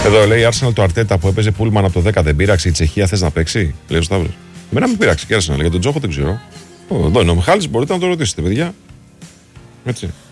Εδώ λέει η Arsenal το Αρτέτα που έπαιζε Πούλμαν από το 10 δεν πείραξε. Η Τσεχία θες να παίξει, λέει ο Σταύρος. Εμένα με πείραξε και Arsenal. Για τον Τζόχο δεν ξέρω. Εδώ είναι ο Μιχάλης, μπορείτε να το ρωτήσετε, παιδιά. Έτσι.